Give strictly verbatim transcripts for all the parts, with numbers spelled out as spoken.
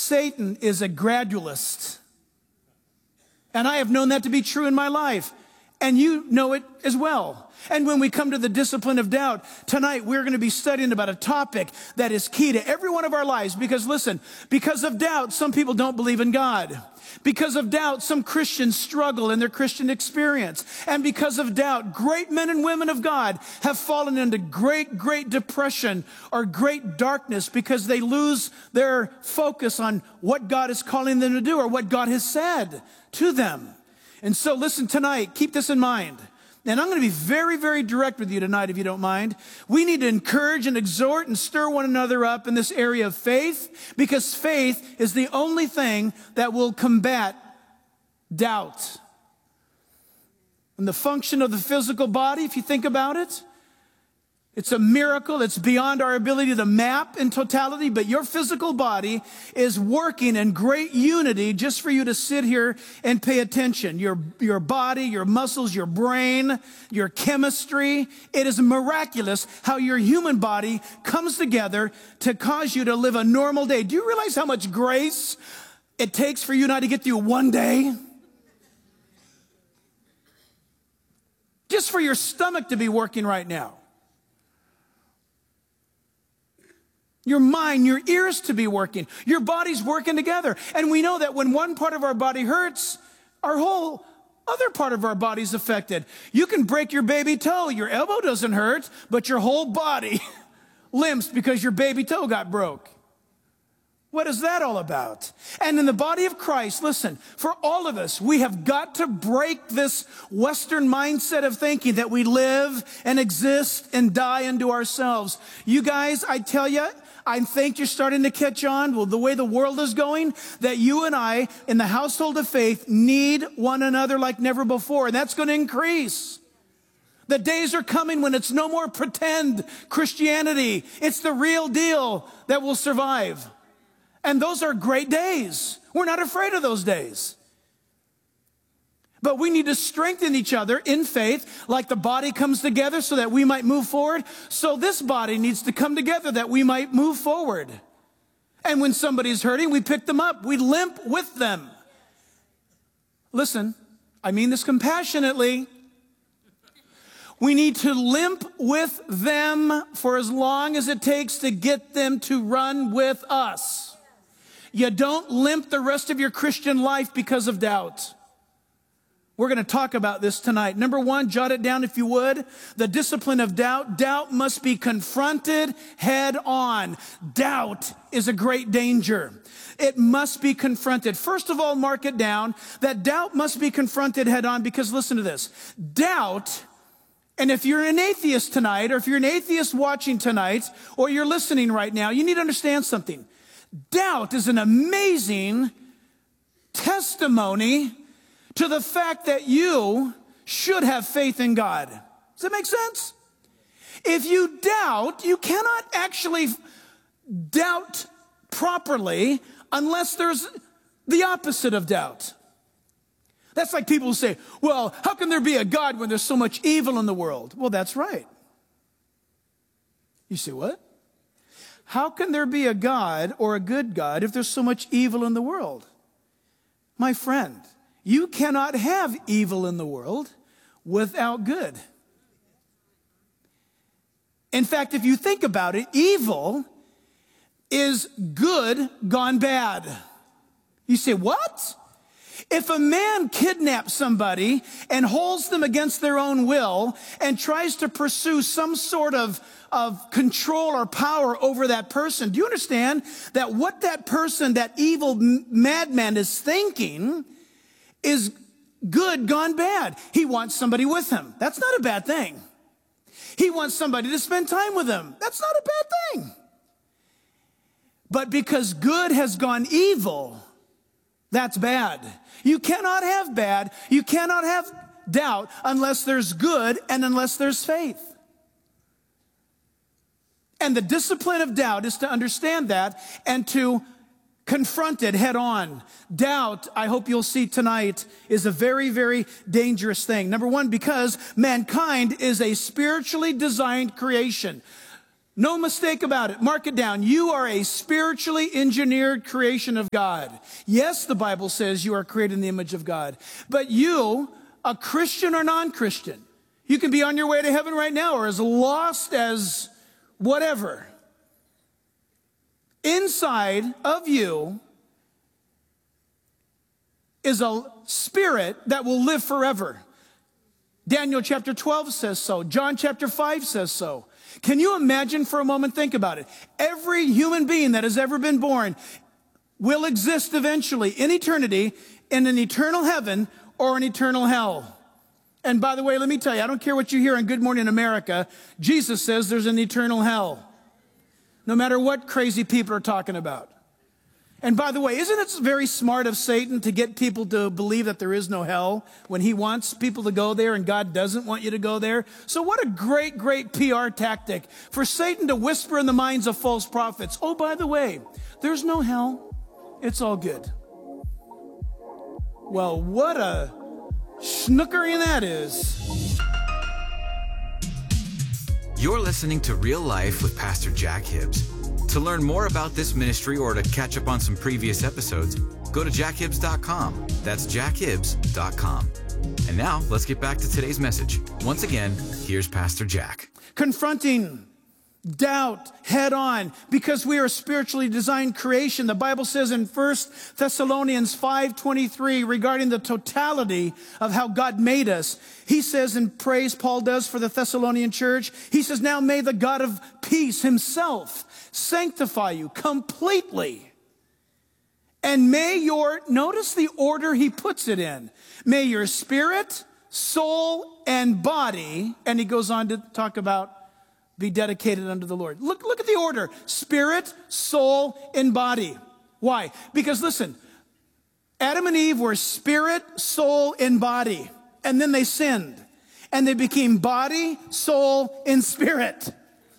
Satan is a gradualist. And I have known that to be true in my life. And you know it as well. And when we come to the discipline of doubt, tonight we're going to be studying about a topic that is key to every one of our lives. Because listen, because of doubt, some people don't believe in God. Because of doubt, some Christians struggle in their Christian experience. And because of doubt, great men and women of God have fallen into great, great depression or great darkness because they lose their focus on what God is calling them to do or what God has said to them. And so listen tonight, keep this in mind. And I'm going to be very, very direct with you tonight, if you don't mind. We need to encourage and exhort and stir one another up in this area of faith, because faith is the only thing that will combat doubt. And the function of the physical body, if you think about it, it's a miracle. It's beyond our ability to map in totality, but your physical body is working in great unity just for you to sit here and pay attention. Your, your body, your muscles, your brain, your chemistry. It is miraculous how your human body comes together to cause you to live a normal day. Do you realize how much grace it takes for you and I to get through one day? Just for your stomach to be working right now. Your mind, your ears to be working. Your body's working together. And we know that when one part of our body hurts, our whole other part of our body's affected. You can break your baby toe. Your elbow doesn't hurt, but your whole body limps because your baby toe got broke. What is that all about? And in the body of Christ, listen, for all of us, we have got to break this Western mindset of thinking that we live and exist and die unto ourselves. You guys, I tell you, I think you're starting to catch on, well, the way the world is going, that you and I in the household of faith need one another like never before. And that's going to increase. The days are coming when it's no more pretend Christianity. It's the real deal that will survive. And those are great days. We're not afraid of those days. But we need to strengthen each other in faith, like the body comes together so that we might move forward. So this body needs to come together that we might move forward. And when somebody's hurting, we pick them up. We limp with them. Listen, I mean this compassionately. We need to limp with them for as long as it takes to get them to run with us. You don't limp the rest of your Christian life because of doubt. We're going to talk about this tonight. Number one, jot it down if you would. The discipline of doubt. Doubt must be confronted head on. Doubt is a great danger. It must be confronted. First of all, mark it down that doubt must be confronted head on, because listen to this. Doubt, and if you're an atheist tonight, or if you're an atheist watching tonight, or you're listening right now, you need to understand something. Doubt is an amazing testimony to the fact that you should have faith in God. Does that make sense? If you doubt, you cannot actually doubt properly unless there's the opposite of doubt. That's like people who say, well, how can there be a God when there's so much evil in the world? Well, that's right. You say, what? How can there be a God or a good God if there's so much evil in the world? My friend, you cannot have evil in the world without good. In fact, if you think about it, evil is good gone bad. You say, what? If a man kidnaps somebody and holds them against their own will and tries to pursue some sort of, of control or power over that person, do you understand that what that person, that evil madman is thinking is good gone bad? He wants somebody with him. That's not a bad thing. He wants somebody to spend time with him. That's not a bad thing. But because good has gone evil, that's bad. You cannot have bad, you cannot have doubt unless there's good and unless there's faith. And the discipline of doubt is to understand that and to confront it head on. Doubt, I hope you'll see tonight, is a very, very dangerous thing. Number one, because mankind is a spiritually designed creation. No mistake about it. Mark it down. You are a spiritually engineered creation of God. Yes, the Bible says you are created in the image of God. But you, a Christian or non-Christian, you can be on your way to heaven right now or as lost as whatever. Inside of you is a spirit that will live forever. Daniel chapter twelve says so. John chapter five says so. Can you imagine for a moment, think about it. Every human being that has ever been born will exist eventually in eternity in an eternal heaven or an eternal hell. And by the way, let me tell you, I don't care what you hear on Good Morning America, Jesus says there's an eternal hell. No matter what crazy people are talking about. And by the way, isn't it very smart of Satan to get people to believe that there is no hell when he wants people to go there and God doesn't want you to go there? So what a great, great P R tactic for Satan to whisper in the minds of false prophets. Oh, by the way, there's no hell. It's all good. Well, what a snookery that is. You're listening to Real Life with Pastor Jack Hibbs. To learn more about this ministry or to catch up on some previous episodes, go to jack hibbs dot com. That's jack hibbs dot com. And now, let's get back to today's message. Once again, here's Pastor Jack. Confronting doubt head on because we are a spiritually designed creation. The Bible says in First Thessalonians five twenty-three regarding the totality of how God made us. He says, and praise Paul does for the Thessalonian church, he says, now may the God of peace himself sanctify you completely. And may your, notice the order he puts it in. May your spirit, soul, and body, and he goes on to talk about be dedicated unto the Lord. Look, look at the order. Spirit, soul, and body. Why? Because listen, Adam and Eve were spirit, soul, and body. And then they sinned. And they became body, soul, and spirit.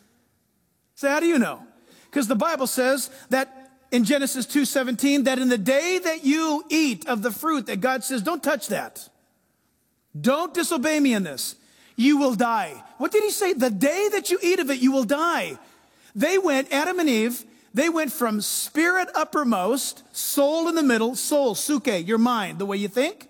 So how do you know? Because the Bible says that in Genesis two seventeen, that in the day that you eat of the fruit, that God says, don't touch that. Don't disobey me in this. You will die. What did he say? The day that you eat of it, you will die. They went, Adam and Eve, they went from spirit uppermost, soul in the middle, soul, suke, your mind, the way you think.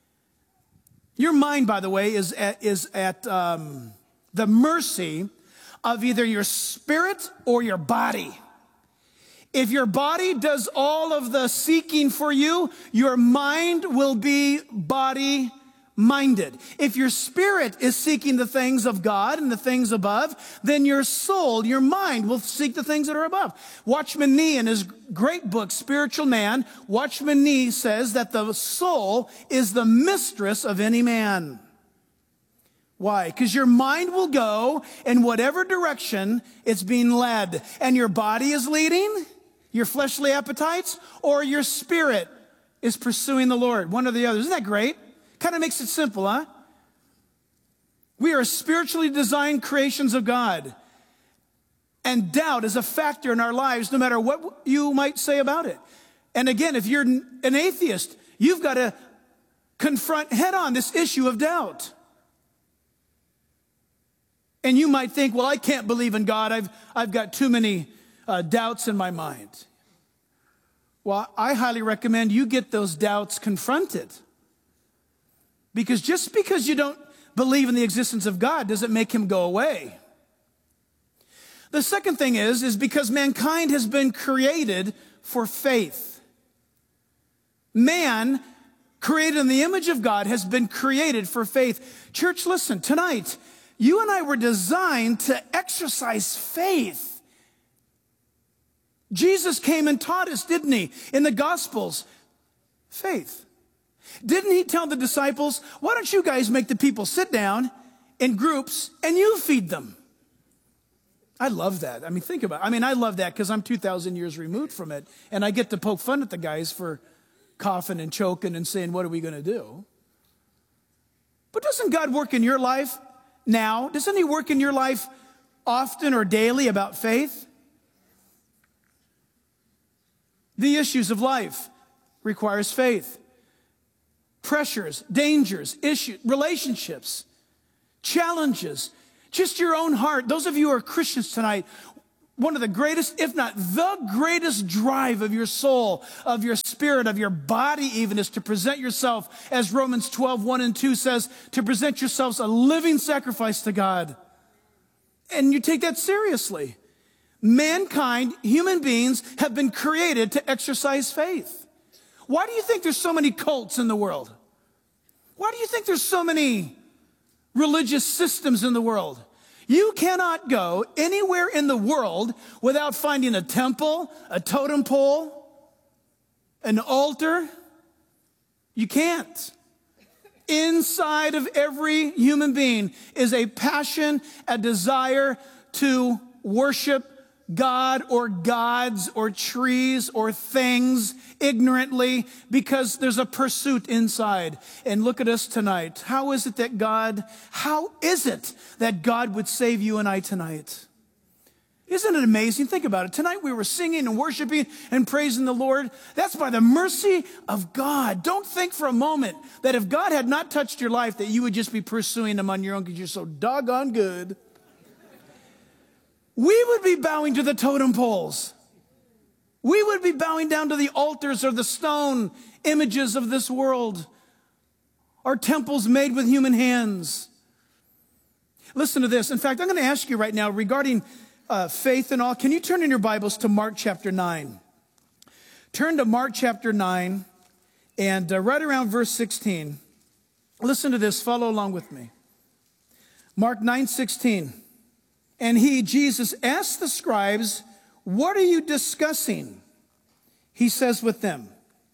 Your mind, by the way, is at, is at um, the mercy of either your spirit or your body. If your body does all of the seeking for you, your mind will be body-minded. If your spirit is seeking the things of God and the things above, then your soul, your mind will seek the things that are above. Watchman Nee, in his great book, Spiritual Man, Watchman Nee says that the soul is the mistress of any man. Why? Because your mind will go in whatever direction it's being led. And your body is leading, your fleshly appetites, or your spirit is pursuing the Lord. One or the other. Isn't that great? Kind of makes it simple, huh? We are spiritually designed creations of God. And doubt is a factor in our lives, no matter what you might say about it. And again, if you're an atheist, you've got to confront head on this issue of doubt. And you might think, well, I can't believe in God. I've, I've got too many uh, doubts in my mind. Well, I highly recommend you get those doubts confronted. Because just because you don't believe in the existence of God doesn't make him go away. The second thing is, is because mankind has been created for faith. Man, created in the image of God, has been created for faith. Church, listen, tonight, you and I were designed to exercise faith. Jesus came and taught us, didn't he, in the Gospels? Faith. Didn't he tell the disciples, why don't you guys make the people sit down in groups and you feed them? I love that. I mean, think about it. I mean, I love that because I'm two thousand years removed from it. And I get to poke fun at the guys for coughing and choking and saying, what are we going to do? But doesn't God work in your life now? Doesn't he work in your life often or daily about faith? The issues of life requires faith. Pressures, dangers, issues, relationships, challenges, just your own heart. Those of you who are Christians tonight, one of the greatest, if not the greatest drive of your soul, of your spirit, of your body even, is to present yourself, as Romans twelve, one and two says, to present yourselves a living sacrifice to God. And you take that seriously. Mankind, human beings, have been created to exercise faith. Why do you think there's so many cults in the world? Why do you think there's so many religious systems in the world? You cannot go anywhere in the world without finding a temple, a totem pole, an altar. You can't. Inside of every human being is a passion, a desire to worship God or gods or trees or things ignorantly, because there's a pursuit inside. And look at us tonight. How is it that God, how is it that God would save you and I tonight? Isn't it amazing? Think about it. Tonight we were singing and worshiping and praising the Lord. That's by the mercy of God. Don't think for a moment that if God had not touched your life, that you would just be pursuing Him on your own because you're so doggone good. We would be bowing to the totem poles. We would be bowing down to the altars or the stone images of this world, or temples made with human hands. Listen to this. In fact, I'm going to ask you right now regarding uh, faith and all. Can you turn in your Bibles to Mark chapter nine? Turn to Mark chapter nine and uh, right around verse sixteen. Listen to this. Follow along with me. Mark nine sixteen. And he, Jesus, asked the scribes, "What are you discussing?" He says with them.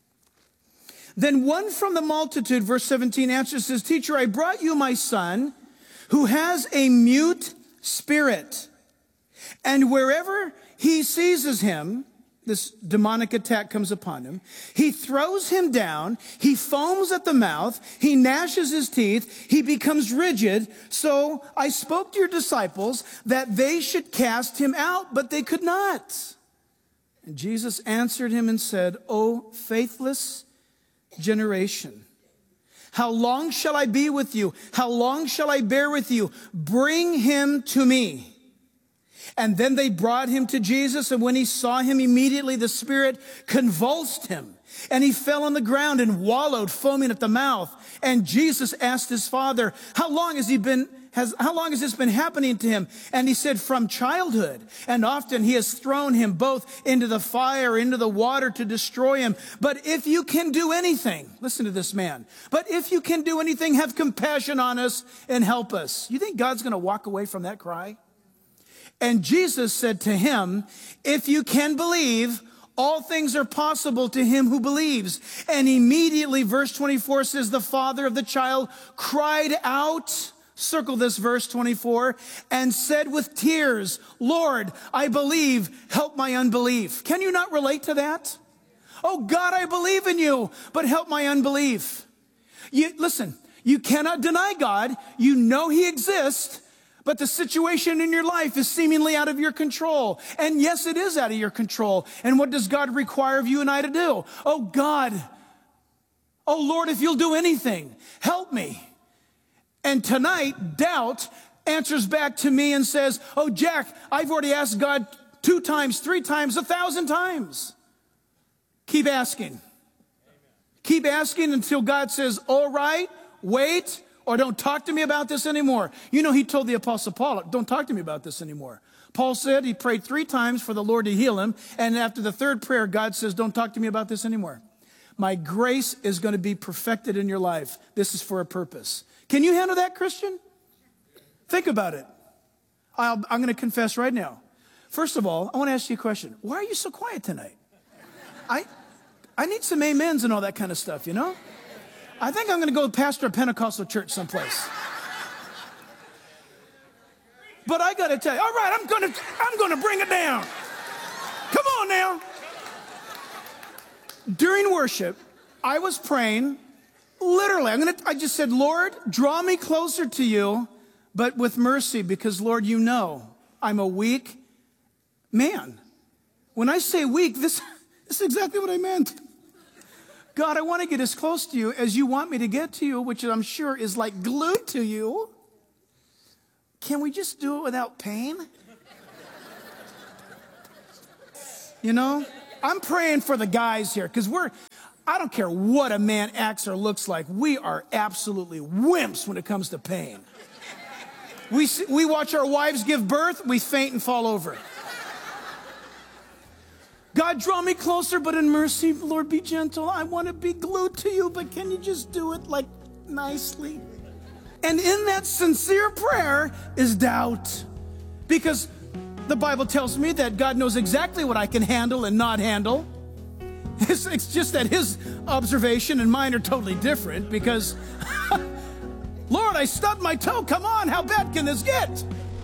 Then one from the multitude, verse seventeen, answers, says, "Teacher, I brought you my son who has a mute spirit. And wherever he seizes him," this demonic attack comes upon him, "he throws him down, he foams at the mouth, he gnashes his teeth, he becomes rigid. So I spoke to your disciples that they should cast him out, but they could not." And Jesus answered him and said, "O faithless generation, how long shall I be with you? How long shall I bear with you? Bring him to me." And then they brought him to Jesus, and when he saw him, immediately the spirit convulsed him, and he fell on the ground and wallowed, foaming at the mouth. And Jesus asked his father, "How long has he been, has, how long has this been happening to him?" And he said, "From childhood. And often he has thrown him both into the fire, into the water to destroy him. But if you can do anything," listen to this man, "but if you can do anything, have compassion on us and help us." You think God's going to walk away from that cry? And Jesus said to him, "If you can believe, all things are possible to him who believes." And immediately, verse twenty-four says, the father of the child cried out, circle this verse twenty-four, and said with tears, "Lord, I believe, help my unbelief." Can you not relate to that? Oh God, I believe in you, but help my unbelief. You, listen, you cannot deny God. You know he exists. But the situation in your life is seemingly out of your control. And yes, it is out of your control. And what does God require of you and I to do? Oh God, oh Lord, if you'll do anything, help me. And tonight, doubt answers back to me and says, "Oh Jack, I've already asked God two times, three times, a thousand times." Keep asking. Keep asking until God says, "All right, wait." Or "Don't talk to me about this anymore." You know, he told the Apostle Paul, "Don't talk to me about this anymore." Paul said he prayed three times for the Lord to heal him. And after the third prayer, God says, "Don't talk to me about this anymore. My grace is going to be perfected in your life. This is for a purpose." Can you handle that, Christian? Think about it. I'll, I'm going to confess right now. First of all, I want to ask you a question. Why are you so quiet tonight? I, I need some amens and all that kind of stuff, you know? I think I'm going to go pastor a Pentecostal church someplace. But I got to tell you, all right, I'm going to I'm going to bring it down. Come on now. During worship, I was praying, literally, I'm going to I just said, "Lord, draw me closer to you, but with mercy, because Lord, you know, I'm a weak man." When I say weak, this, this is exactly what I meant. God, I want to get as close to you as you want me to get to you, which I'm sure is like glued to you. Can we just do it without pain? You know? I'm praying for the guys here, because we're, I don't care what a man acts or looks like, we are absolutely wimps when it comes to pain. We, we watch our wives give birth, we faint and fall over. God, draw me closer, but in mercy, Lord, be gentle. I want to be glued to you, but can you just do it, like, nicely? And in that sincere prayer is doubt. Because the Bible tells me that God knows exactly what I can handle and not handle. It's, it's just that his observation and mine are totally different because, Lord, I stubbed my toe. Come on, how bad can this get?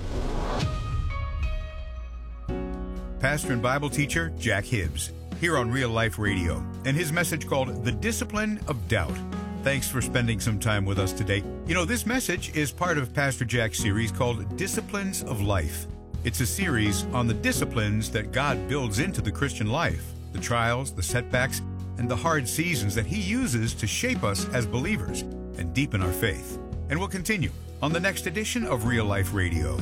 Pastor and Bible teacher Jack Hibbs, here on Real Life Radio, and his message called The Discipline of Doubt. Thanks for spending some time with us today. You know, this message is part of Pastor Jack's series called Disciplines of Life. It's a series on the disciplines that God builds into the Christian life, the trials, the setbacks, and the hard seasons that he uses to shape us as believers and deepen our faith. And we'll continue on the next edition of Real Life Radio.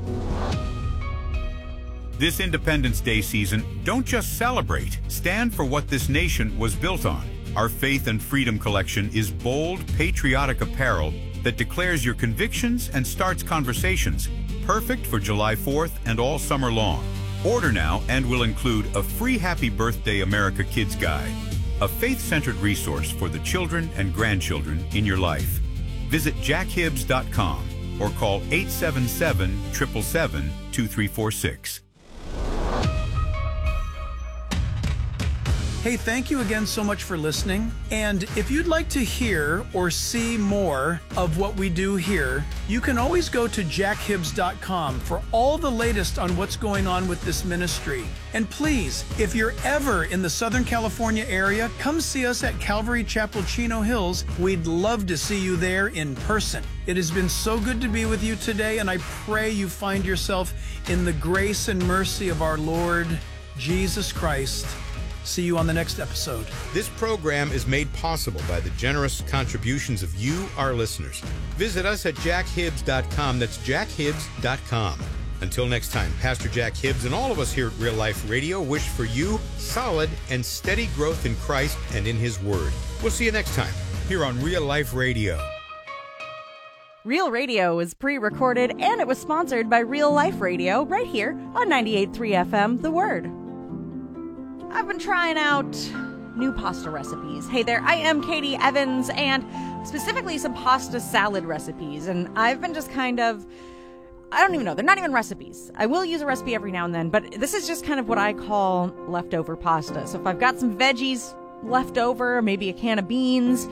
This Independence Day season, don't just celebrate. Stand for what this nation was built on. Our Faith and Freedom collection is bold, patriotic apparel that declares your convictions and starts conversations. Perfect for July fourth and all summer long. Order now and will include a free Happy Birthday America Kids Guide, a faith-centered resource for the children and grandchildren in your life. Visit jack hibbs dot com or call eight seven seven, seven seven seven, two three four six. Hey, thank you again so much for listening. And if you'd like to hear or see more of what we do here, you can always go to jack hibbs dot com for all the latest on what's going on with this ministry. And please, if you're ever in the Southern California area, come see us at Calvary Chapel, Chino Hills. We'd love to see you there in person. It has been so good to be with you today, and I pray you find yourself in the grace and mercy of our Lord Jesus Christ. See you on the next episode. This program is made possible by the generous contributions of you, our listeners. Visit us at jack hibbs dot com. That's jack hibbs dot com. Until next time, Pastor Jack Hibbs and all of us here at Real Life Radio wish for you solid and steady growth in Christ and in His Word. We'll see you next time here on Real Life Radio. Real Radio was pre-recorded and it was sponsored by Real Life Radio right here on ninety-eight point three F M, The Word. I've been trying out new pasta recipes. Hey there, I am Katie Evans, and specifically some pasta salad recipes. And I've been just kind of, I don't even know, they're not even recipes. I will use a recipe every now and then, but this is just kind of what I call leftover pasta. So if I've got some veggies left over, maybe a can of beans,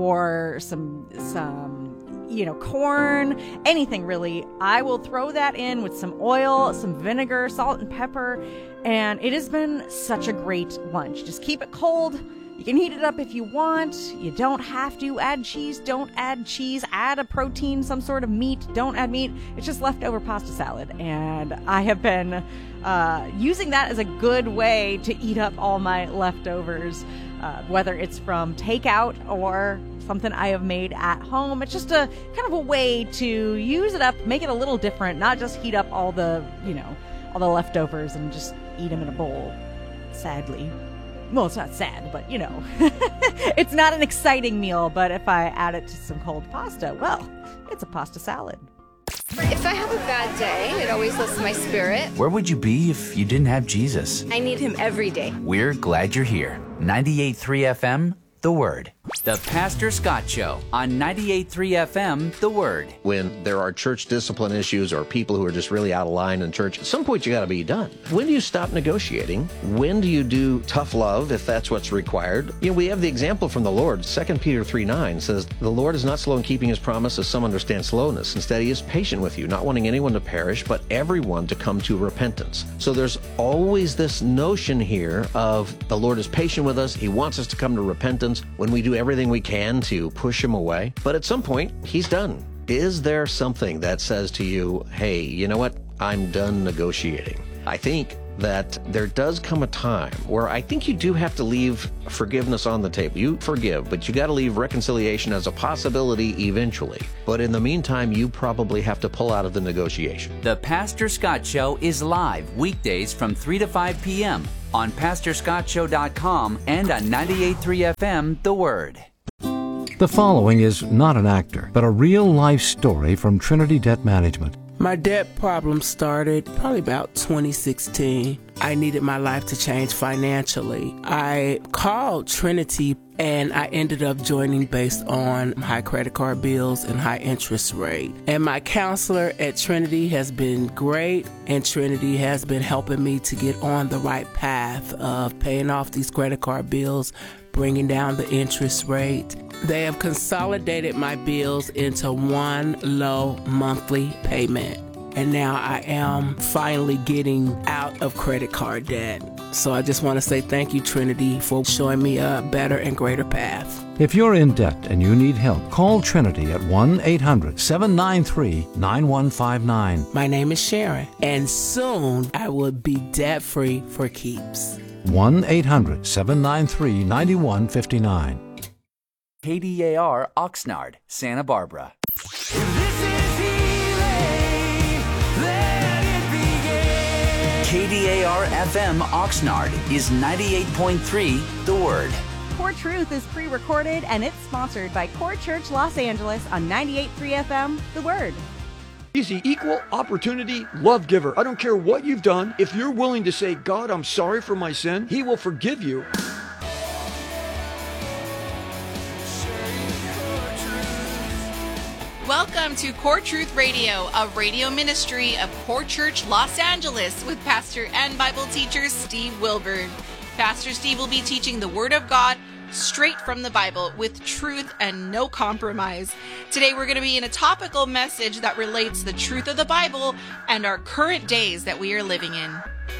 or some, some, you know, corn, anything really, I will throw that in with some oil, some vinegar, salt and pepper, and it has been such a great lunch. Just keep it cold. You can heat it up if you want. You don't have to add cheese. Don't add cheese. Add a protein, some sort of meat. Don't add meat. It's just leftover pasta salad. And I have been uh, using that as a good way to eat up all my leftovers, uh, whether it's from takeout or something I have made at home. It's just a kind of a way to use it up, make it a little different, not just heat up all the, you know, all the leftovers and just eat them in a bowl, sadly. Well, it's not sad, but, you know, it's not an exciting meal, but if I add it to some cold pasta, well, it's a pasta salad. If I have a bad day, it always lifts my spirit. Where would you be if you didn't have Jesus? I need him every day. We're glad you're here. ninety-eight point three F M, The Word. The Pastor Scott Show on ninety-eight point three F M, The Word. When there are church discipline issues or people who are just really out of line in church, at some point you got to be done. When do you stop negotiating? When do you do tough love if that's what's required? You know, we have the example from the Lord. Second Peter three nine says, "The Lord is not slow in keeping his promise, as some understand slowness. Instead, he is patient with you, not wanting anyone to perish, but everyone to come to repentance." So there's always this notion here of the Lord is patient with us. He wants us to come to repentance when we do everything we can to push him away. But at some point, he's done. Is there something that says to you, hey, you know what? I'm done negotiating. I think that there does come a time where I think you do have to leave forgiveness on the table. You forgive, but you got to leave reconciliation as a possibility eventually. But in the meantime, you probably have to pull out of the negotiation. The Pastor Scott Show is live weekdays from three to five p.m. on pastor scott show dot com and on ninety-eight point three F M The Word. The following is not an actor, but a real-life story from Trinity Debt Management. My debt problem started probably about twenty sixteen. I needed my life to change financially. I called Trinity and I ended up joining based on high credit card bills and high interest rate. And my counselor at Trinity has been great, and Trinity has been helping me to get on the right path of paying off these credit card bills, bringing down the interest rate. They have consolidated my bills into one low monthly payment. And now I am finally getting out of credit card debt. So I just want to say thank you, Trinity, for showing me a better and greater path. If you're in debt and you need help, call Trinity at one eight hundred seven nine three nine one five nine. My name is Sharon, and soon I will be debt-free for keeps. one eight hundred seven nine three nine one five nine. K D A R Oxnard, Santa Barbara. K D A R F M Oxnard is ninety-eight point three The Word. Core Truth is pre-recorded and it's sponsored by Core Church Los Angeles on ninety-eight point three F M The Word. He's the equal opportunity love giver. I don't care what you've done. If you're willing to say, God, I'm sorry for my sin, He will forgive you. Welcome to Core Truth Radio, a radio ministry of Core Church Los Angeles with pastor and Bible teacher Steve Wilburn. Pastor Steve will be teaching the Word of God straight from the Bible with truth and no compromise. Today we're going to be in a topical message that relates the truth of the Bible and our current days that we are living in.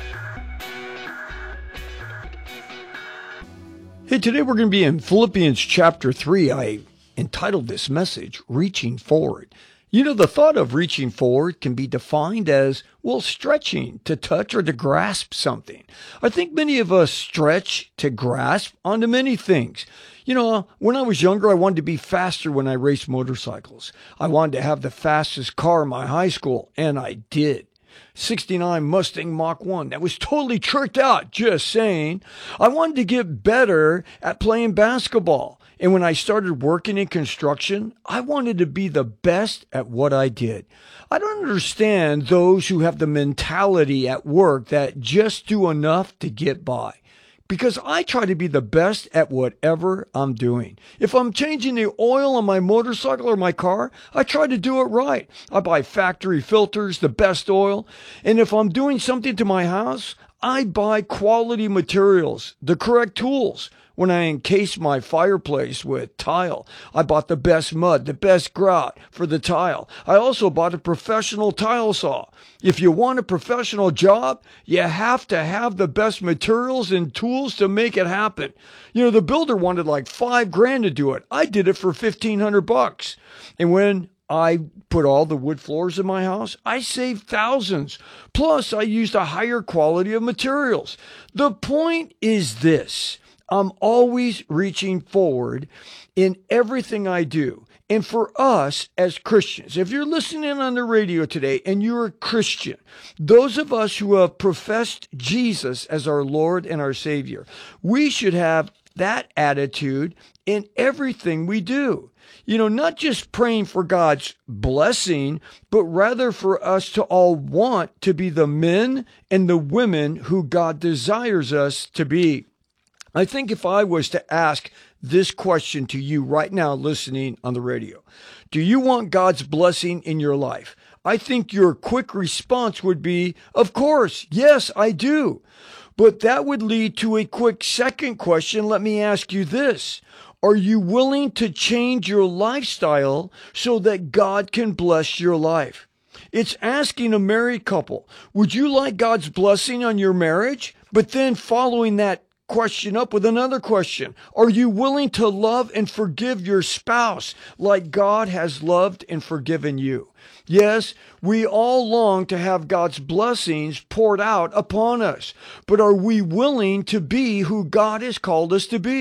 Hey, today we're going to be in Philippians chapter three. I entitled this message, Reaching Forward. You know, the thought of reaching forward can be defined as, well, stretching to touch or to grasp something. I think many of us stretch to grasp onto many things. You know, when I was younger, I wanted to be faster when I raced motorcycles. I wanted to have the fastest car in my high school, and I did. sixty-nine Mustang Mach one. That was totally tricked out, just saying. I wanted to get better at playing basketball. And when I started working in construction, I wanted to be the best at what I did. I don't understand those who have the mentality at work that just do enough to get by. Because I try to be the best at whatever I'm doing. If I'm changing the oil on my motorcycle or my car, I try to do it right. I buy factory filters, the best oil. And if I'm doing something to my house, I buy quality materials, the correct tools. When I encased my fireplace with tile, I bought the best mud, the best grout for the tile. I also bought a professional tile saw. If you want a professional job, you have to have the best materials and tools to make it happen. You know, the builder wanted like five grand to do it. I did it for fifteen hundred bucks. And when I put all the wood floors in my house, I saved thousands. Plus, I used a higher quality of materials. The point is this. I'm always reaching forward in everything I do. And for us as Christians, if you're listening on the radio today and you're a Christian, those of us who have professed Jesus as our Lord and our Savior, we should have that attitude in everything we do. You know, not just praying for God's blessing, but rather for us to all want to be the men and the women who God desires us to be. I think if I was to ask this question to you right now listening on the radio, do you want God's blessing in your life? I think your quick response would be, of course, yes, I do. But that would lead to a quick second question. Let me ask you this. Are you willing to change your lifestyle so that God can bless your life? It's asking a married couple, would you like God's blessing on your marriage? But then following that question up with another question. Are you willing to love and forgive your spouse like God has loved and forgiven you? Yes, we all long to have God's blessings poured out upon us, but are we willing to be who God has called us to be?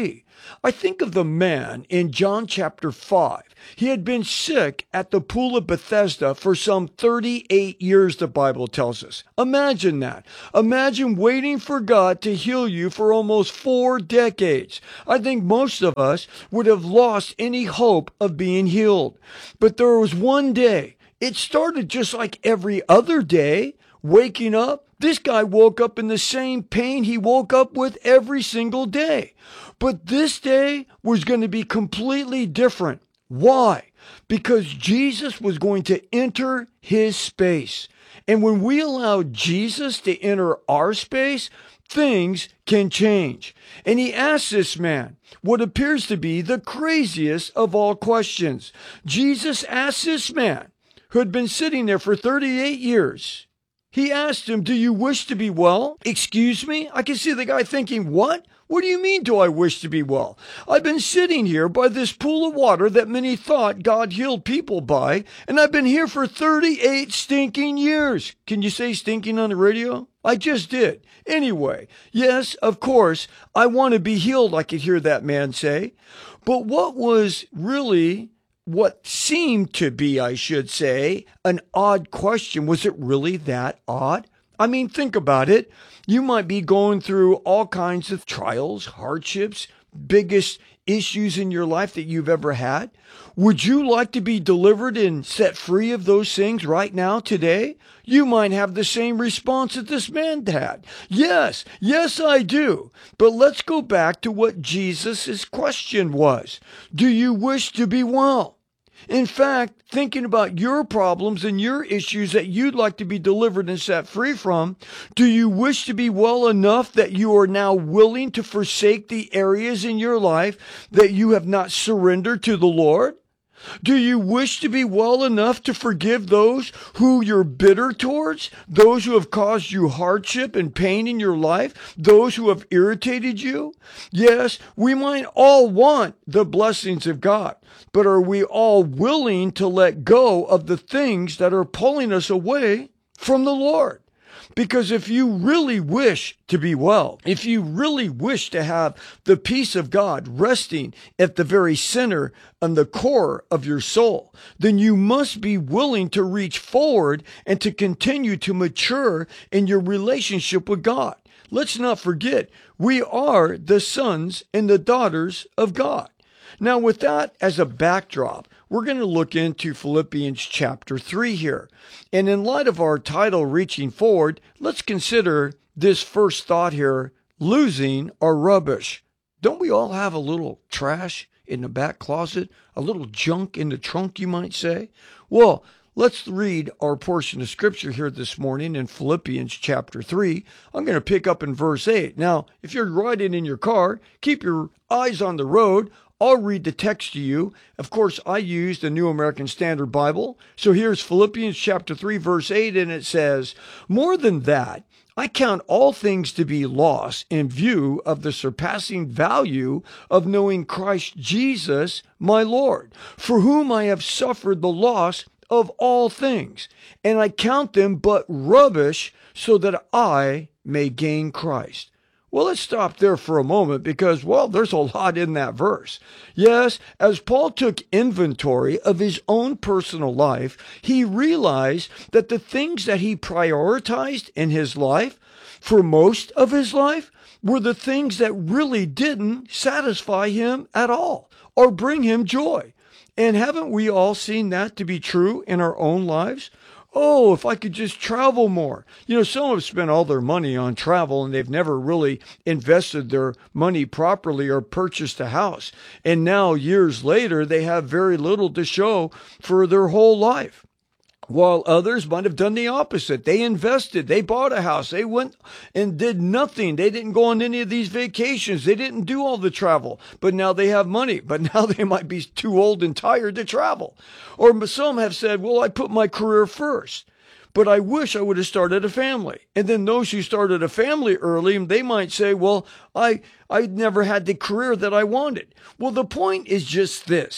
I think of the man in John chapter five. He had been sick at the pool of Bethesda for some thirty-eight years, the Bible tells us. Imagine that. Imagine waiting for God to heal you for almost four decades. I think most of us would have lost any hope of being healed. But there was one day. It started just like every other day, waking up. This guy woke up in the same pain he woke up with every single day. But this day was going to be completely different. Why? Because Jesus was going to enter his space. And when we allow Jesus to enter our space, things can change. And he asked this man what appears to be the craziest of all questions. Jesus asked this man, who had been sitting there for thirty-eight years, he asked him, do you wish to be well? Excuse me? I can see the guy thinking, what? What do you mean, do I wish to be well? I've been sitting here by this pool of water that many thought God healed people by, and I've been here for thirty-eight stinking years. Can you say stinking on the radio? I just did. Anyway, yes, of course, I want to be healed, I could hear that man say. But what was really, what seemed to be, I should say, an odd question, was it really that odd? I mean, think about it. You might be going through all kinds of trials, hardships, biggest issues in your life that you've ever had. Would you like to be delivered and set free of those things right now, today? You might have the same response that this man had. Yes, yes, I do. But let's go back to what Jesus' question was. Do you wish to be well? In fact, thinking about your problems and your issues that you'd like to be delivered and set free from, do you wish to be well enough that you are now willing to forsake the areas in your life that you have not surrendered to the Lord? Do you wish to be well enough to forgive those who you're bitter towards, those who have caused you hardship and pain in your life, those who have irritated you? Yes, we might all want the blessings of God, but are we all willing to let go of the things that are pulling us away from the Lord? Because if you really wish to be well, if you really wish to have the peace of God resting at the very center and the core of your soul, then you must be willing to reach forward and to continue to mature in your relationship with God. Let's not forget, we are the sons and the daughters of God. Now, with that as a backdrop, we're going to look into Philippians chapter three here. And in light of our title, Reaching Forward, let's consider this first thought here, losing our rubbish. Don't we all have a little trash in the back closet, a little junk in the trunk, you might say? Well, let's read our portion of scripture here this morning in Philippians chapter three. I'm going to pick up in verse eight. Now, if you're riding in your car, keep your eyes on the road. I'll read the text to you. Of course, I use the New American Standard Bible. So here's Philippians chapter three, verse eight, and it says, "More than that, I count all things to be lost in view of the surpassing value of knowing Christ Jesus, my Lord, for whom I have suffered the loss of all things, and I count them but rubbish so that I may gain Christ." Well, let's stop there for a moment because, well, there's a lot in that verse. Yes, as Paul took inventory of his own personal life, he realized that the things that he prioritized in his life, for most of his life, were the things that really didn't satisfy him at all or bring him joy. And haven't we all seen that to be true in our own lives? Oh, if I could just travel more. You know, some have spent all their money on travel and they've never really invested their money properly or purchased a house. And now, years later, they have very little to show for their whole life. While others might have done the opposite. They invested, they bought a house, they went and did nothing. They didn't go on any of these vacations. They didn't do all the travel, but now they have money, but now they might be too old and tired to travel. Or some have said, well, I put my career first, but I wish I would have started a family. And then those who started a family early, they might say, well, I, I never had the career that I wanted. Well, the point is just this.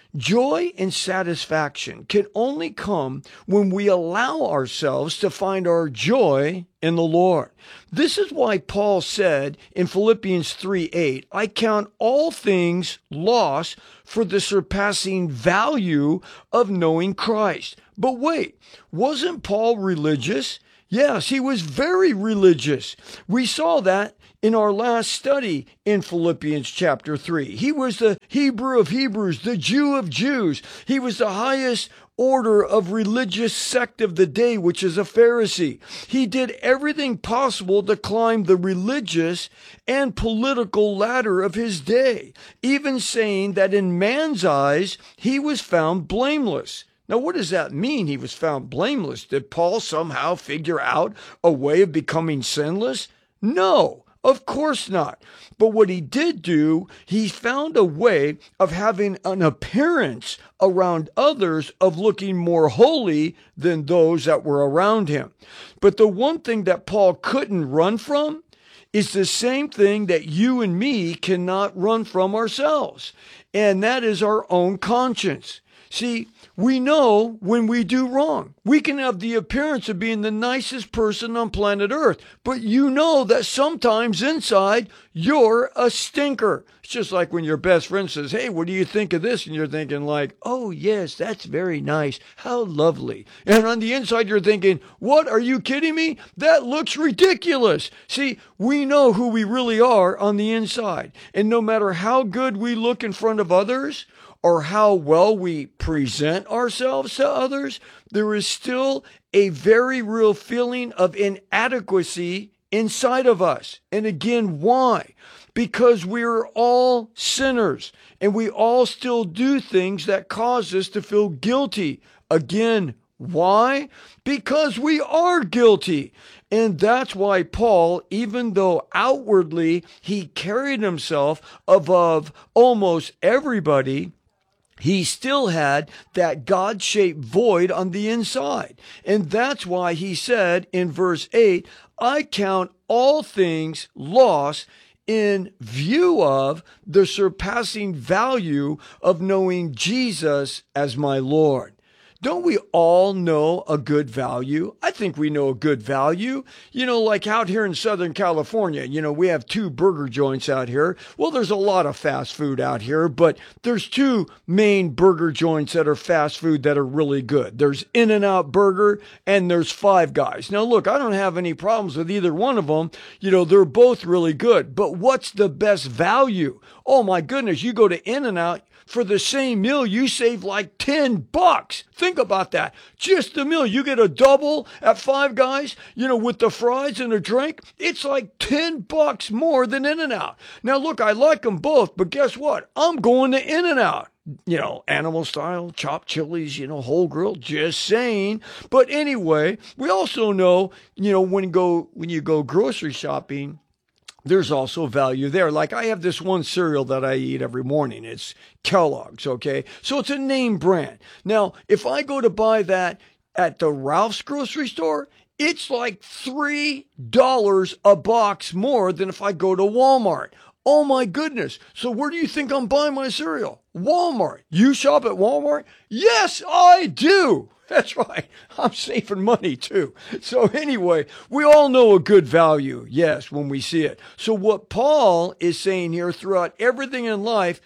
Joy and satisfaction can only come when we allow ourselves to find our joy in the Lord. This is why Paul said in Philippians three eight, I count all things lost for the surpassing value of knowing Christ. But wait, wasn't Paul religious? Yes, he was very religious. We saw that in our last study in Philippians chapter three. He was the Hebrew of Hebrews, the Jew of Jews. He was the highest order of religious sect of the day, which is a Pharisee. He did everything possible to climb the religious and political ladder of his day, even saying that in man's eyes, he was found blameless. Now, what does that mean? He was found blameless. Did Paul somehow figure out a way of becoming sinless? No, of course not. But what he did do, he found a way of having an appearance around others of looking more holy than those that were around him. But the one thing that Paul couldn't run from is the same thing that you and me cannot run from ourselves, and that is our own conscience. See, we know when we do wrong. We can have the appearance of being the nicest person on planet Earth, but you know that sometimes inside you're a stinker. It's just like when your best friend says, hey, what do you think of this? And you're thinking like, oh, yes, that's very nice. How lovely. And on the inside, you're thinking, what? Are you kidding me? That looks ridiculous. See, we know who we really are on the inside. And no matter how good we look in front of others, or how well we present ourselves to others, there is still a very real feeling of inadequacy inside of us. And again, why? Because we're all sinners, and we all still do things that cause us to feel guilty. Again, why? Because we are guilty. And that's why Paul, even though outwardly he carried himself above almost everybody, he still had that God-shaped void on the inside. And that's why he said in verse eight, I count all things lost in view of the surpassing value of knowing Jesus as my Lord. Don't we all know a good value? I think we know a good value. You know, like out here in Southern California, you know, we have two burger joints out here. Well, there's a lot of fast food out here, but there's two main burger joints that are fast food that are really good. There's In-N-Out Burger and there's Five Guys. Now, look, I don't have any problems with either one of them. You know, they're both really good. But what's the best value? Oh, my goodness, you go to In-N-Out. For the same meal, you save like ten bucks. Think about that. Just the meal. You get a double at Five Guys, you know, with the fries and a drink. It's like ten bucks more than In-N-Out. Now, look, I like them both, but guess what? I'm going to In-N-Out. You know, animal style, chopped chilies, you know, whole grill, just saying. But anyway, we also know, you know, when you go, when you go grocery shopping, there's also value there. Like I have this one cereal that I eat every morning. It's Kellogg's, okay? So it's a name brand. Now, if I go to buy that at the Ralph's grocery store, it's like three dollars a box more than if I go to Walmart. Oh my goodness. So where do you think I'm buying my cereal? Walmart. You shop at Walmart? Yes, I do. That's right. I'm saving money too. So anyway, we all know a good value, yes, when we see it. So what Paul is saying here throughout everything in life,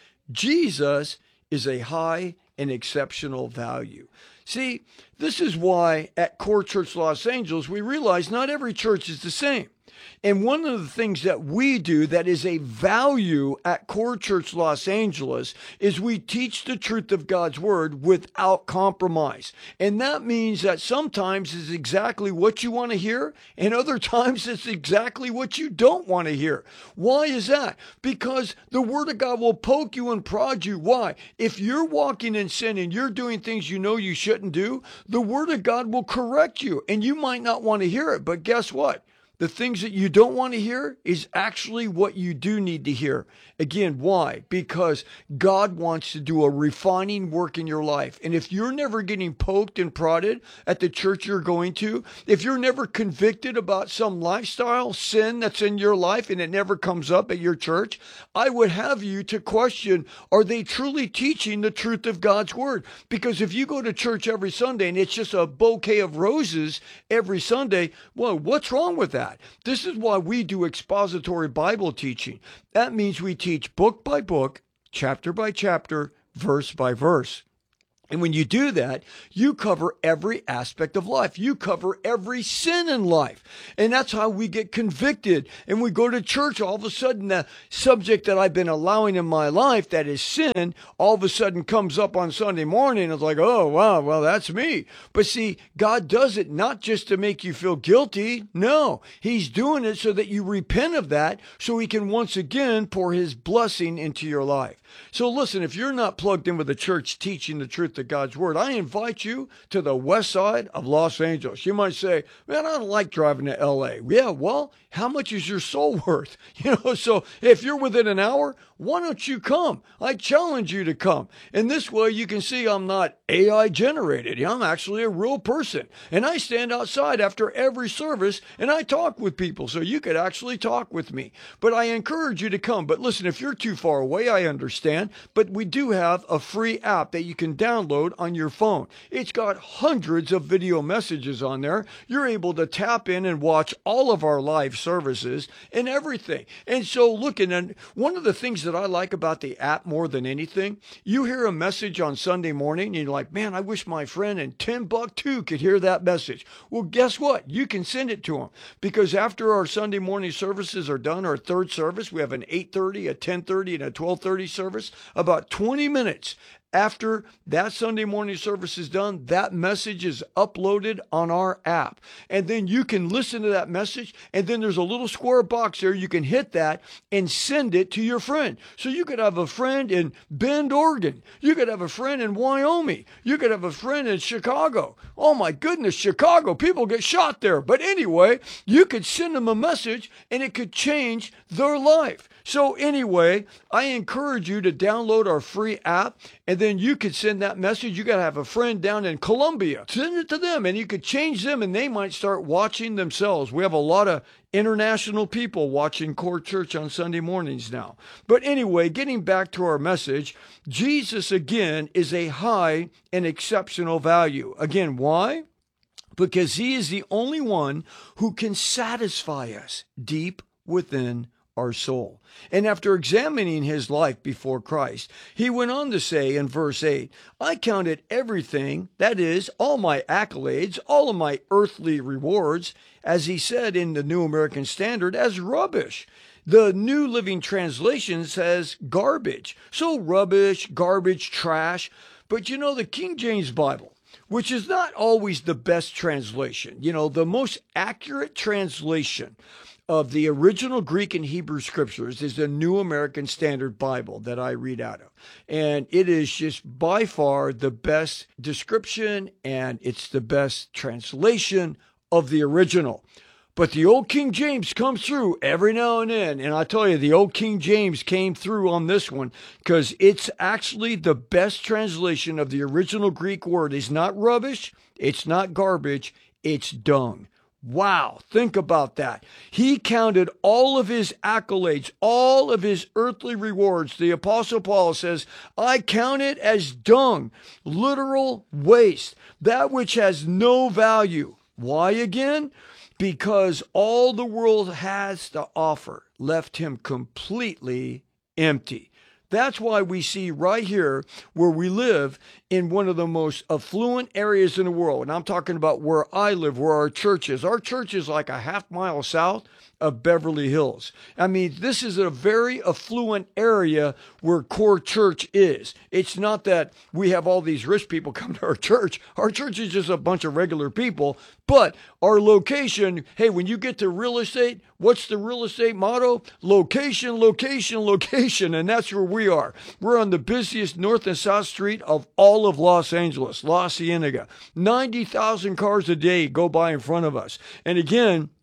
Jesus is a high and exceptional value. See, this is why at Core Church Los Angeles, we realize not every church is the same. And one of the things that we do that is a value at Core Church Los Angeles is we teach the truth of God's Word without compromise. And that means that sometimes it's exactly what you want to hear, and other times it's exactly what you don't want to hear. Why is that? Because the Word of God will poke you and prod you. Why? If you're walking in sin and you're doing things you know you shouldn't do, the Word of God will correct you, and you might not want to hear it, but guess what? The things that you don't want to hear is actually what you do need to hear. Again, why? Because God wants to do a refining work in your life. And if you're never getting poked and prodded at the church you're going to, if you're never convicted about some lifestyle sin that's in your life and it never comes up at your church, I would have you to question, are they truly teaching the truth of God's word? Because if you go to church every Sunday and it's just a bouquet of roses every Sunday, well, what's wrong with that? This is why we do expository Bible teaching. That means we teach book by book, chapter by chapter, verse by verse. And when you do that, you cover every aspect of life. You cover every sin in life. And that's how we get convicted. And we go to church, all of a sudden the subject that I've been allowing in my life, that is sin, all of a sudden comes up on Sunday morning. It's like, oh, wow, well, that's me. But see, God does it not just to make you feel guilty. No, he's doing it so that you repent of that, so he can once again pour his blessing into your life. So listen, if you're not plugged in with the church teaching the truth of God's word, I invite you to the west side of Los Angeles. You might say, man, I don't like driving to L A. Yeah, well, how much is your soul worth? You know, so if you're within an hour, why don't you come? I challenge you to come. And this way you can see I'm not A I generated. I'm actually a real person. And I stand outside after every service and I talk with people. So you could actually talk with me. But I encourage you to come. But listen, if you're too far away, I understand. But we do have a free app that you can download on your phone. It's got hundreds of video messages on there. You're able to tap in and watch all of our live services and everything. And so looking at one of the things that I like about the app more than anything, you hear a message on Sunday morning and you're like, man, I wish my friend in Timbuktu could hear that message. Well, guess what? You can send it to them, because after our Sunday morning services are done, our third service, we have an eight thirty, a ten thirty, and a twelve thirty service. About twenty minutes after that Sunday morning service is done, that message is uploaded on our app. And then you can listen to that message, and then there's a little square box there. You can hit that and send it to your friend. So you could have a friend in Bend, Oregon. You could have a friend in Wyoming. You could have a friend in Chicago. Oh my goodness, Chicago, people get shot there. But anyway, you could send them a message and it could change their life. So anyway, I encourage you to download our free app, and then you could send that message. You got to have a friend down in Colombia. Send it to them, and you could change them, and they might start watching themselves. We have a lot of international people watching Core Church on Sunday mornings now. But anyway, getting back to our message, Jesus, again, is a high and exceptional value. Again, why? Because he is the only one who can satisfy us deep within our soul. And after examining his life before Christ, he went on to say in verse eight, I counted everything, that is, all my accolades, all of my earthly rewards, as he said in the New American Standard, as rubbish. The New Living Translation says garbage. So rubbish, garbage, trash. But you know, the King James Bible, which is not always the best translation, you know, the most accurate translation of the original Greek and Hebrew scriptures is the New American Standard Bible that I read out of. And it is just by far the best description, and it's the best translation of the original. But the old King James comes through every now and then. And I tell you, the old King James came through on this one because it's actually the best translation of the original Greek word. It's not rubbish. It's not garbage. It's dung. Wow, think about that. He counted all of his accolades, all of his earthly rewards. The Apostle Paul says, I count it as dung, literal waste, that which has no value. Why again? Because all the world has to offer left him completely empty. That's why we see right here where we live in one of the most affluent areas in the world. And I'm talking about where I live, where our church is. Our church is like a half mile south of Beverly Hills. I mean, this is a very affluent area where Core Church is. It's not that we have all these rich people come to our church. Our church is just a bunch of regular people. But our location, hey, when you get to real estate, what's the real estate motto? Location, location, location. And that's where we are. We're on the busiest north and south street of all of Los Angeles, La Cienega. ninety thousand cars a day go by in front of us. And again,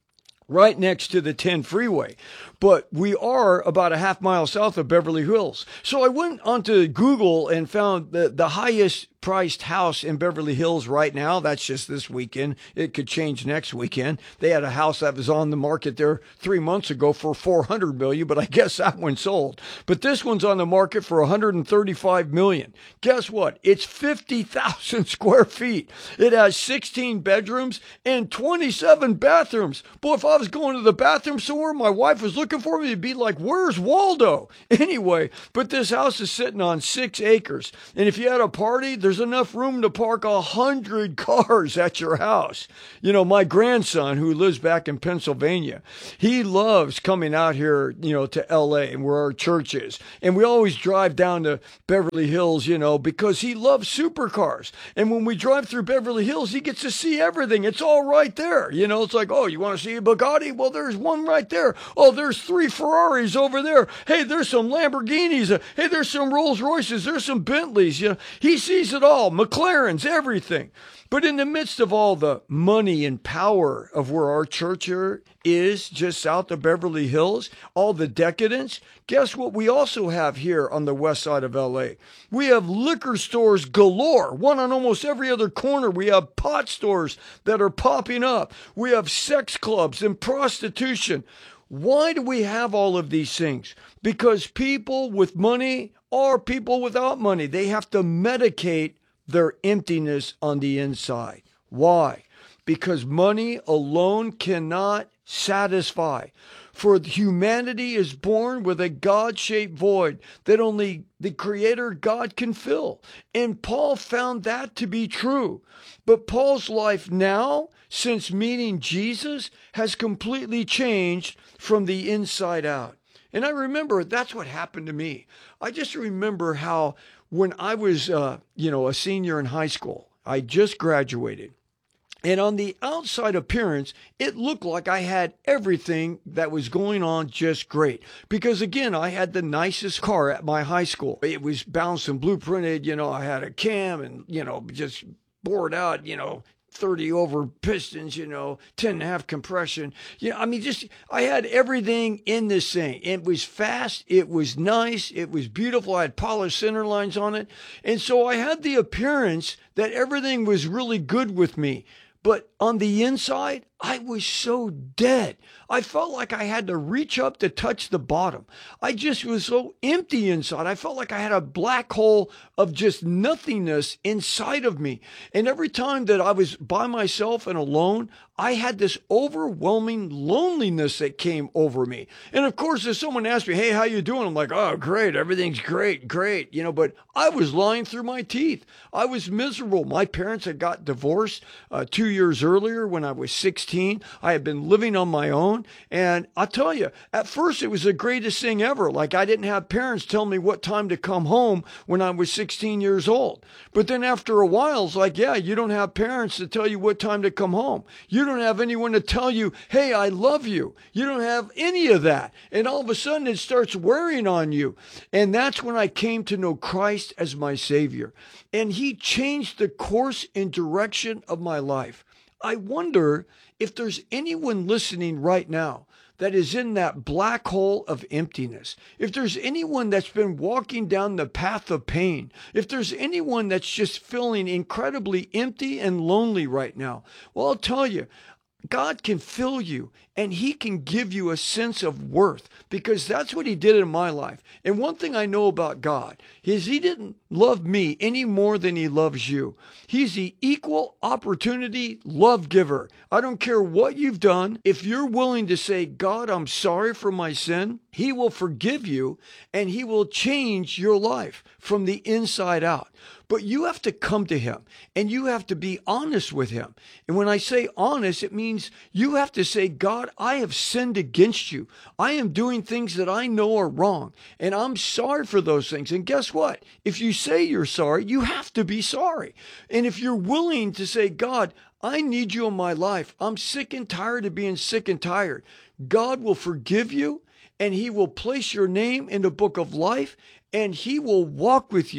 right next to the ten freeway. But we are about a half mile south of Beverly Hills. So I went onto Google and found the, the highest priced house in Beverly Hills right now. That's just this weekend. It could change next weekend. They had a house that was on the market there three months ago for four hundred million dollars, but I guess that one sold. But this one's on the market for one hundred thirty-five million dollars. Guess what? It's fifty thousand square feet. It has sixteen bedrooms and twenty-seven bathrooms. Boy, if I was going to the bathroom somewhere, my wife was looking for me, it'd be like, where's Waldo? Anyway, but this house is sitting on six acres. And if you had a party, there's enough room to park a hundred cars at your house. You know, my grandson, who lives back in Pennsylvania, he loves coming out here, you know, to L A and where our church is. And we always drive down to Beverly Hills, you know, because he loves supercars. And when we drive through Beverly Hills, he gets to see everything. It's all right there. You know, it's like, oh, you want to see a Bugatti? Well, there's one right there. Oh, there's three Ferraris over there. Hey, there's some Lamborghinis. Hey, there's some Rolls Royces. There's some Bentleys. You know, he sees it all. McLarens, everything. But in the midst of all the money and power of where our church here is, just south of Beverly Hills, all the decadence, guess what we also have here on the west side of L A? We have liquor stores galore, one on almost every other corner. We have pot stores that are popping up. We have sex clubs and prostitution. Why do we have all of these things? Because people with money are people without money. They have to medicate their emptiness on the inside. Why? Because money alone cannot satisfy. For humanity is born with a God-shaped void that only the Creator God can fill. And Paul found that to be true. But Paul's life now, since meeting Jesus, has completely changed from the inside out. And I remember that's what happened to me. I just remember how when I was, uh, you know, a senior in high school, I just graduated. And on the outside appearance, it looked like I had everything that was going on just great. Because again, I had the nicest car at my high school. It was bounced and blueprinted, you know, I had a cam and, you know, just bored out, you know, thirty over pistons, you know, ten and a half compression. Yeah, I mean, just, I had everything in this thing. It was fast. It was nice. It was beautiful. I had polished center lines on it. And so I had the appearance that everything was really good with me. But on the inside, I was so dead. I felt like I had to reach up to touch the bottom. I just was so empty inside. I felt like I had a black hole of just nothingness inside of me. And every time that I was by myself and alone, I had this overwhelming loneliness that came over me. And of course, if someone asked me, hey, how you doing? I'm like, oh, great. Everything's great, great. You know, but I was lying through my teeth. I was miserable. My parents had got divorced uh, two years earlier when I was sixteen. I had been living on my own. And I'll tell you, at first it was the greatest thing ever. Like I didn't have parents tell me what time to come home when I was sixteen years old. But then after a while, it's like, yeah, you don't have parents to tell you what time to come home. You don't have anyone to tell you, hey, I love you. You don't have any of that. And all of a sudden it starts wearing on you. And that's when I came to know Christ as my Savior. And He changed the course and direction of my life. I wonder if there's anyone listening right now that is in that black hole of emptiness. If there's anyone that's been walking down the path of pain, if there's anyone that's just feeling incredibly empty and lonely right now, well, I'll tell you, God can fill you and He can give you a sense of worth because that's what He did in my life. And one thing I know about God is He didn't love me any more than He loves you. He's the equal opportunity love giver. I don't care what you've done. If you're willing to say, God, I'm sorry for my sin, He will forgive you and He will change your life from the inside out. But you have to come to Him and you have to be honest with Him. And when I say honest, it means you have to say, God, I have sinned against you. I am doing things that I know are wrong and I'm sorry for those things. And guess what? If you say you're sorry, you have to be sorry. And if you're willing to say, God, I need you in my life. I'm sick and tired of being sick and tired. God will forgive you and He will place your name in the book of life and He will walk with you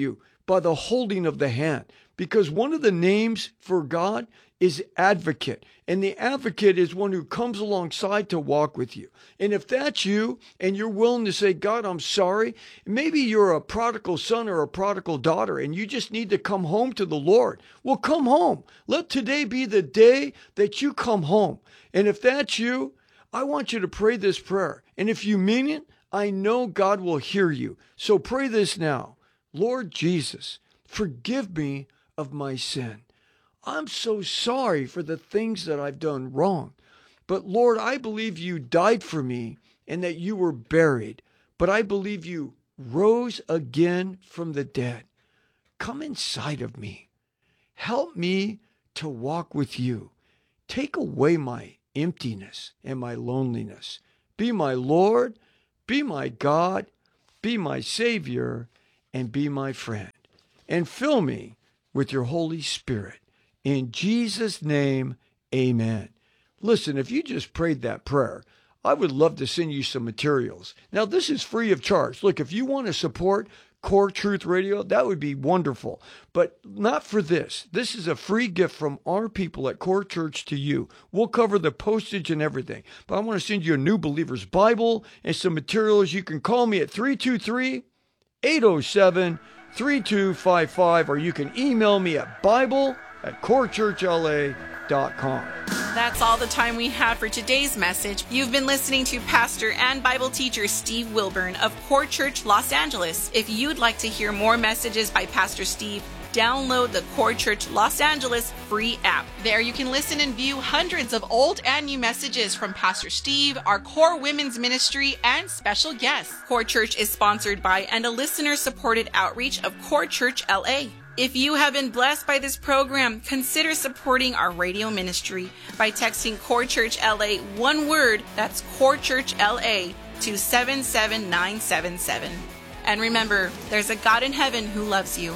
by the holding of the hand. Because one of the names for God is advocate. And the advocate is one who comes alongside to walk with you. And if that's you and you're willing to say, God, I'm sorry, maybe you're a prodigal son or a prodigal daughter and you just need to come home to the Lord. Well, come home. Let today be the day that you come home. And if that's you, I want you to pray this prayer. And if you mean it, I know God will hear you. So pray this now. Lord Jesus, forgive me of my sin. I'm so sorry for the things that I've done wrong. But Lord, I believe you died for me and that you were buried. But I believe you rose again from the dead. Come inside of me. Help me to walk with you. Take away my emptiness and my loneliness. Be my Lord, be my God, be my Savior, and be my friend. And fill me with your Holy Spirit. In Jesus' name, amen. Listen, if you just prayed that prayer, I would love to send you some materials. Now, this is free of charge. Look, if you want to support Core Truth Radio, that would be wonderful. But not for this. This is a free gift from our people at Core Church to you. We'll cover the postage and everything. But I want to send you a New Believer's Bible and some materials. You can call me at three two three, eight oh seven, three two five five, or you can email me at Bible at core church l a dot com. That's all the time we have for today's message. You've been listening to pastor and Bible teacher Steve Wilburn of Core Church Los Angeles. If you'd like to hear more messages by Pastor Steve, download the Core Church Los Angeles free app. There you can listen and view hundreds of old and new messages from Pastor Steve, our Core Women's Ministry, and special guests. Core Church is sponsored by and a listener-supported outreach of Core Church L A. If you have been blessed by this program, consider supporting our radio ministry by texting Core Church L A, one word, that's Core Church L A, to seven seven nine seven seven. And remember, there's a God in heaven who loves you.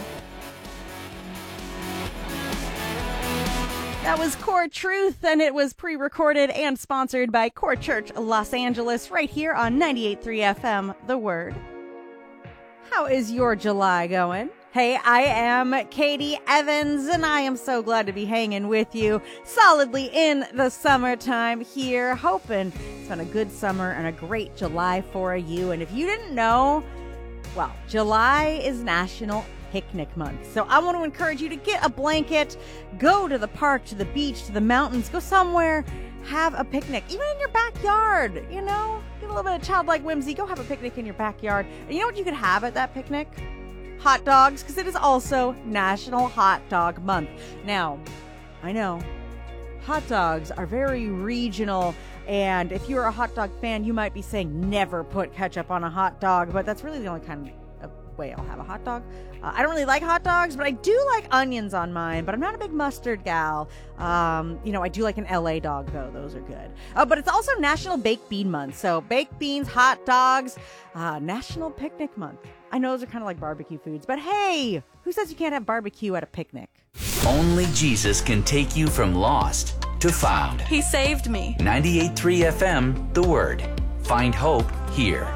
That was Core Truth, and it was pre-recorded and sponsored by Core Church Los Angeles right here on ninety-eight point three F M, The Word. How is your July going? Hey, I am Katie Evans, and I am so glad to be hanging with you solidly in the summertime here, hoping it's been a good summer and a great July for you. And if you didn't know, well, July is National Picnic Month. So I want to encourage you to get a blanket, go to the park, to the beach, to the mountains, go somewhere, have a picnic, even in your backyard, you know, get a little bit of childlike whimsy, go have a picnic in your backyard. And you know what you could have at that picnic? Hot dogs, because it is also National Hot Dog Month. Now, I know, hot dogs are very regional, and if you're a hot dog fan, you might be saying never put ketchup on a hot dog, but that's really the only kind of way I'll have a hot dog. Uh, I don't really like hot dogs, but I do like onions on mine, but I'm not a big mustard gal. Um, you know, I do like an L A dog, though. Those are good. Uh, but it's also National Baked Bean Month, so baked beans, hot dogs, uh, National Picnic Month. I know those are kind of like barbecue foods, but hey, who says you can't have barbecue at a picnic? Only Jesus can take you from lost to found. He saved me. ninety-eight point three F M, The Word. Find hope here.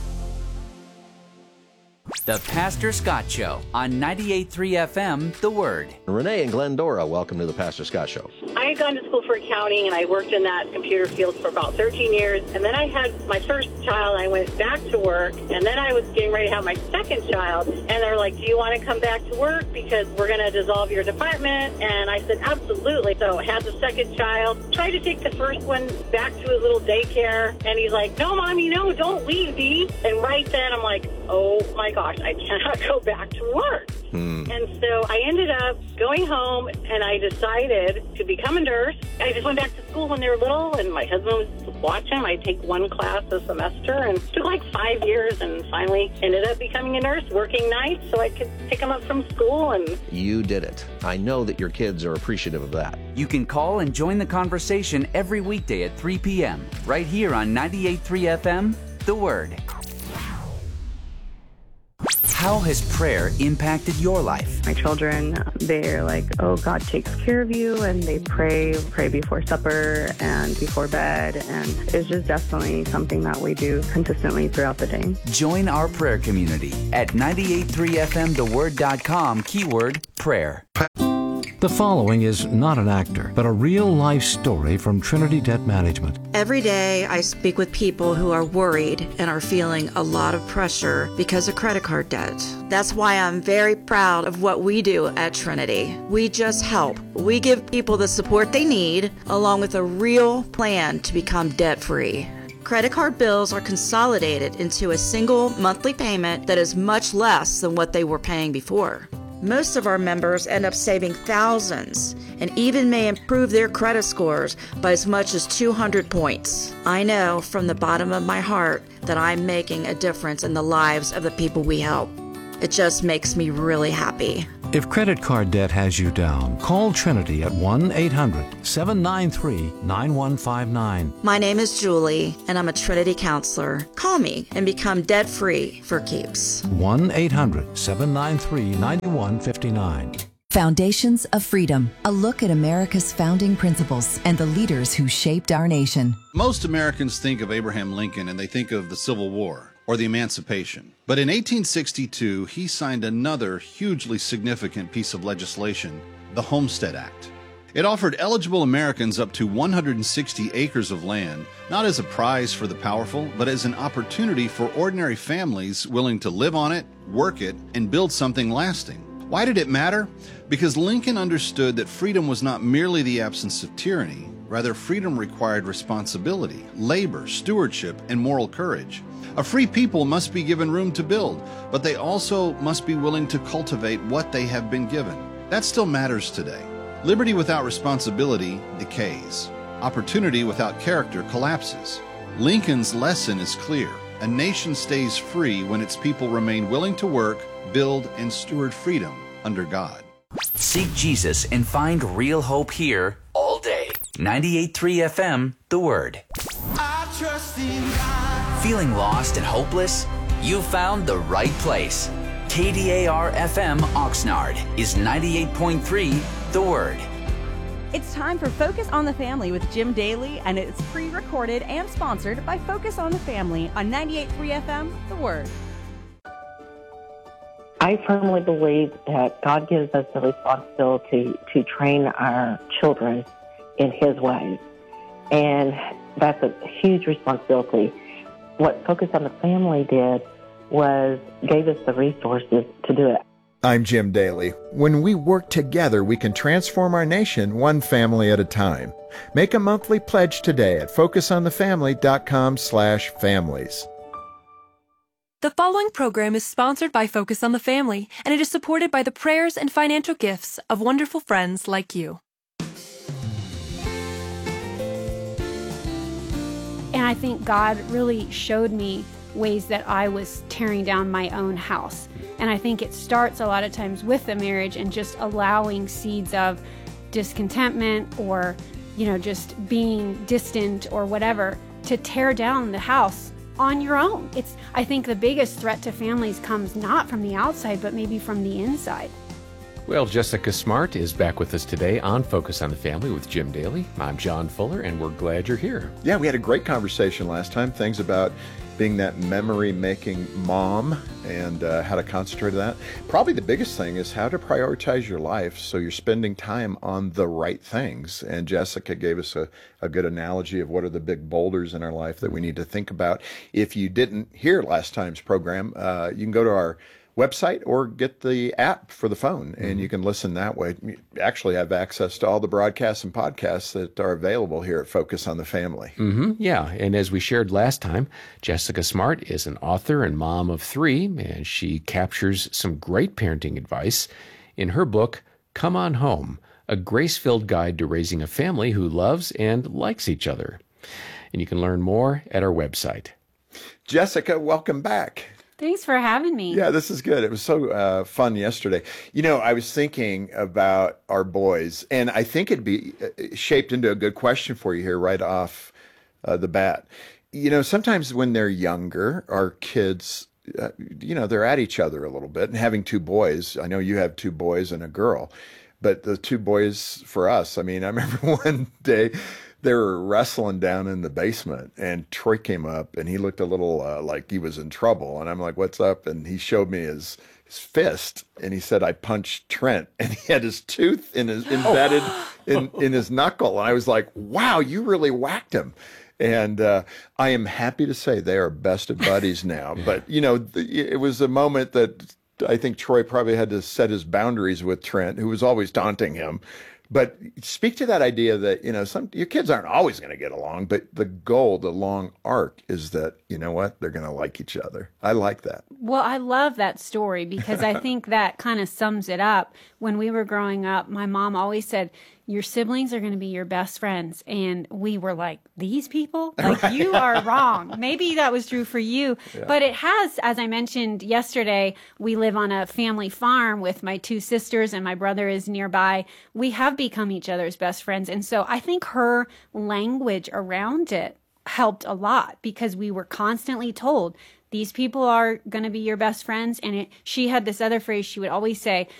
The Pastor Scott Show on ninety-eight point three F M, The Word. Renee and Glendora, welcome to the Pastor Scott Show. I had gone to school for accounting, and I worked in that computer field for about thirteen years. And then I had my first child. I went back to work, and then I was getting ready to have my second child. And they were like, do you want to come back to work because we're going to dissolve your department? And I said, absolutely. So I had the second child, tried to take the first one back to his little daycare. And he's like, no, Mommy, no, don't leave, Dee. And right then I'm like, oh, my gosh, I cannot go back to work. Hmm. And so I ended up going home, and I decided to become a nurse. I just went back to school when they were little, and my husband was watching. I'd take one class a semester, and it took like five years, and finally ended up becoming a nurse, working nights so I could pick them up from school. And you did it. I know that your kids are appreciative of that. You can call and join the conversation every weekday at three p.m. right here on ninety-eight point three F M, The Word. How has prayer impacted your life? My children, they're like, oh, God takes care of you, and they pray, pray before supper and before bed, and it's just definitely something that we do consistently throughout the day. Join our prayer community at ninety-eight point three F M the word dot com, keyword prayer. The following is not an actor, but a real-life story from Trinity Debt Management. Every day I speak with people who are worried and are feeling a lot of pressure because of credit card debt. That's why I'm very proud of what we do at Trinity. We just help. We give people the support they need, along with a real plan to become debt-free. Credit card bills are consolidated into a single monthly payment that is much less than what they were paying before. Most of our members end up saving thousands and even may improve their credit scores by as much as two hundred points. I know from the bottom of my heart that I'm making a difference in the lives of the people we help. It just makes me really happy. If credit card debt has you down, call Trinity at one eight hundred seven nine three nine one five nine. My name is Julie, and I'm a Trinity counselor. Call me and become debt-free for keeps. one eight hundred seven nine three nine one five nine. Foundations of Freedom, a look at America's founding principles and the leaders who shaped our nation. Most Americans think of Abraham Lincoln and they think of the Civil War or the Emancipation. But in eighteen sixty-two, he signed another hugely significant piece of legislation, the Homestead Act. It offered eligible Americans up to one hundred sixty acres of land, not as a prize for the powerful, but as an opportunity for ordinary families willing to live on it, work it, and build something lasting. Why did it matter? Because Lincoln understood that freedom was not merely the absence of tyranny. Rather, freedom required responsibility, labor, stewardship, and moral courage. A free people must be given room to build, but they also must be willing to cultivate what they have been given. That still matters today. Liberty without responsibility decays. Opportunity without character collapses. Lincoln's lesson is clear. A nation stays free when its people remain willing to work, build, and steward freedom under God. Seek Jesus and find real hope here all day. ninety-eight point three F M, The Word. I trust in God. Feeling lost and hopeless? You found the right place. K D A R F M Oxnard is ninety-eight point three The Word. It's time for Focus on the Family with Jim Daly, and it's pre-recorded and sponsored by Focus on the Family on ninety-eight point three F M, The Word. I firmly believe that God gives us the responsibility to train our children in His ways, and that's a huge responsibility. What Focus on the Family did was gave us the resources to do it. I'm Jim Daly. When we work together, we can transform our nation one family at a time. Make a monthly pledge today at focus on the family dot com slash families. The following program is sponsored by Focus on the Family, and it is supported by the prayers and financial gifts of wonderful friends like you. And I think God really showed me ways that I was tearing down my own house. And I think it starts a lot of times with the marriage and just allowing seeds of discontentment or, you know, just being distant or whatever to tear down the house on your own. It's, I think the biggest threat to families comes not from the outside, but maybe from the inside. Well, Jessica Smart is back with us today on Focus on the Family with Jim Daly. I'm John Fuller, and we're glad you're here. Yeah, we had a great conversation last time. Things about being that memory-making mom and uh, how to concentrate on that. Probably the biggest thing is how to prioritize your life so you're spending time on the right things. And Jessica gave us a, a good analogy of what are the big boulders in our life that we need to think about. If you didn't hear last time's program, uh, you can go to our website or get the app for the phone, and mm-hmm. you can listen that way. You actually have access to all the broadcasts and podcasts that are available here at Focus on the Family. Mm-hmm. Yeah, and as we shared last time, Jessica Smart is an author and mom of three, and she captures some great parenting advice in her book, Come On Home, a grace-filled guide to raising a family who loves and likes each other. And you can learn more at our website. Jessica, welcome back. Thanks for having me. Yeah, this is good. It was so uh, fun yesterday. You know, I was thinking about our boys, and I think it'd be shaped into a good question for you here right off uh, the bat. You know, sometimes when they're younger, our kids uh, you know, they're at each other a little bit. And having two boys, I know you have two boys and a girl, but the two boys for us, I mean, I remember one day they were wrestling down in the basement and Troy came up and he looked a little uh, like he was in trouble. And I'm like, what's up? And he showed me his, his fist and he said, I punched Trent, and he had his tooth in his embedded in, in his knuckle. And I was like, wow, you really whacked him. And uh, I am happy to say they are best of buddies now. But, you know, it was a moment that I think Troy probably had to set his boundaries with Trent, who was always taunting him. But speak to that idea that, you know, some your kids aren't always going to get along, but the goal, the long arc is that, you know what, they're going to like each other. I like that. Well, I love that story because I think that kind of sums it up. When we were growing up, my mom always said, your siblings are going to be your best friends. And we were like, these people? Like, right. You are wrong. Maybe that was true for you. Yeah. But it has, as I mentioned yesterday, we live on a family farm with my two sisters and my brother is nearby. We have become each other's best friends. And so I think her language around it helped a lot because we were constantly told, these people are going to be your best friends. And it, she had this other phrase she would always say,